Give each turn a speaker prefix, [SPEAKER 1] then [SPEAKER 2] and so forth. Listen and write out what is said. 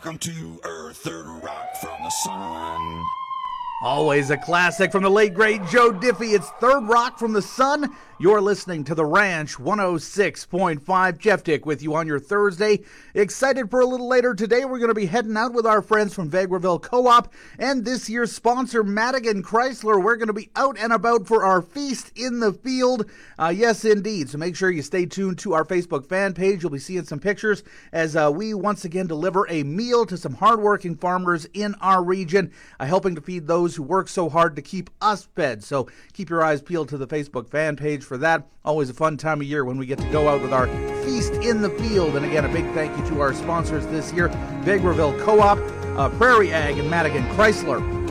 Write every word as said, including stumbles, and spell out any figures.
[SPEAKER 1] Welcome to Earth, Third Rock from the Sun.
[SPEAKER 2] Always a classic from the late, great Joe Diffie. It's Third Rock from the Sun. You're listening to The Ranch one oh six point five. Jeff Dick with you on your Thursday. Excited for a little later today. We're going to be heading out with our friends from Vegreville Co-op and this year's sponsor, Madigan Chrysler. We're going to be out and about for our Feast in the Field. Uh, yes, indeed. So make sure you stay tuned to our Facebook fan page. You'll be seeing some pictures as uh, we once again deliver a meal to some hardworking farmers in our region, uh, helping to feed those who work so hard to keep us fed. So keep your eyes peeled to the Facebook fan page for that. Always a fun time of year when we get to go out with our Feast in the Field. And again, a big thank you to our sponsors this year, Vegreville Co-op, uh, Prairie Ag, and Madigan Chrysler.